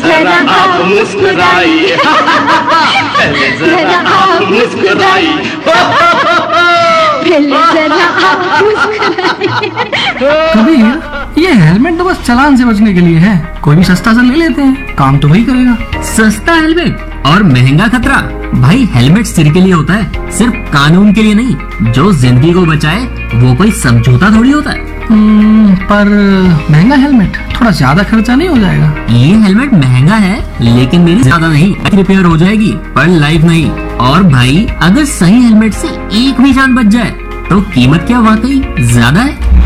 जरा आप मुस्कुराइए, पहले जरा आप मुस्कुराइए, पहले जरा आप मुस्कुराइए। कबीर, ये हेलमेट तो बस चालान से बचने के लिए है, कोई भी सस्ता सा ले लेते हैं, काम तो वही करेगा। सस्ता हेलमेट और महंगा खतरा। भाई हेलमेट सिर के लिए होता है, सिर्फ कानून के लिए नहीं। जो जिंदगी को बचाए वो कोई समझौता थोड़ी होता है। पर महंगा हेलमेट थोड़ा ज्यादा खर्चा नहीं हो जाएगा? ये हेलमेट महंगा है लेकिन मेरी ज्यादा नहीं, रिपेयर हो जाएगी पर लाइफ नहीं। और भाई अगर सही हेलमेट से एक भी जान बच जाए तो कीमत क्या वाकई ज्यादा है?